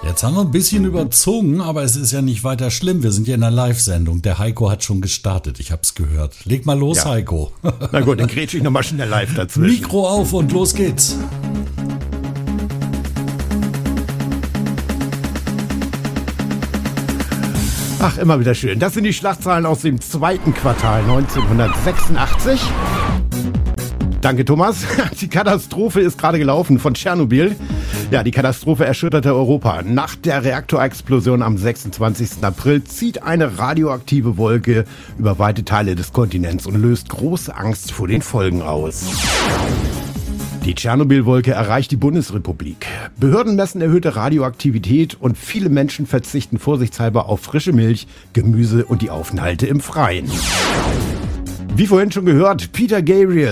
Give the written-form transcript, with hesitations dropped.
Jetzt haben wir ein bisschen überzogen, aber es ist ja nicht weiter schlimm. Wir sind ja in einer Live-Sendung. Der Heiko hat schon gestartet, ich hab's gehört. Leg mal los, ja. Heiko. Na gut, dann grätsch ich nochmal schnell live dazwischen. Mikro auf und los geht's. Ach, immer wieder schön. Das sind die Schlagzeilen aus dem zweiten Quartal 1986. Danke, Thomas. Die Katastrophe ist gerade gelaufen von Tschernobyl. Ja, die Katastrophe erschütterte Europa. Nach der Reaktorexplosion am 26. April zieht eine radioaktive Wolke über weite Teile des Kontinents und löst große Angst vor den Folgen aus. Die Tschernobyl-Wolke erreicht die Bundesrepublik. Behörden messen erhöhte Radioaktivität und viele Menschen verzichten vorsichtshalber auf frische Milch, Gemüse und die Aufenthalte im Freien. Wie vorhin schon gehört, Peter Gabriel